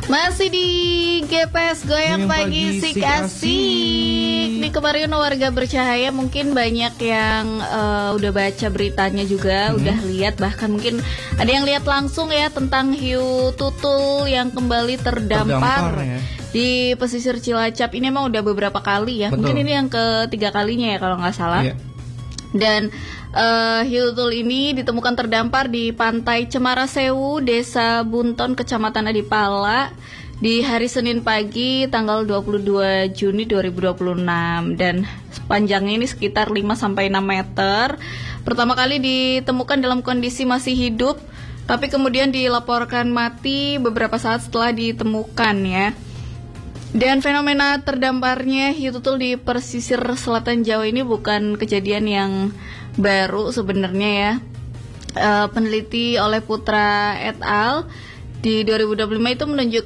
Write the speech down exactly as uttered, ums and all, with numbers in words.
Masih di G P S Goyang Pagi Sik Asik. Di kemarin Warga Bercahaya mungkin banyak yang uh, udah baca beritanya juga, hmm. udah lihat, bahkan mungkin ada yang lihat langsung ya tentang hiu tutul yang kembali terdampar, terdampar ya. Di pesisir Cilacap. Ini emang udah beberapa kali ya. Betul. Mungkin ini yang ketiga kalinya ya kalau nggak salah. Iya. Dan uh, hiu tutul ini ditemukan terdampar di pantai Cemara Sewu, Desa Bunton, Kecamatan Adipala di hari Senin pagi tanggal dua puluh dua Juni dua ribu dua puluh enam, dan panjangnya ini sekitar lima sampai enam meter. Pertama kali ditemukan dalam kondisi masih hidup, tapi kemudian dilaporkan mati beberapa saat setelah ditemukan ya. Dan fenomena terdamparnya hiu tutul di pesisir selatan Jawa ini bukan kejadian yang baru sebenarnya ya. E, peneliti oleh Putra et al. Di dua ribu dua puluh lima itu menunjukkan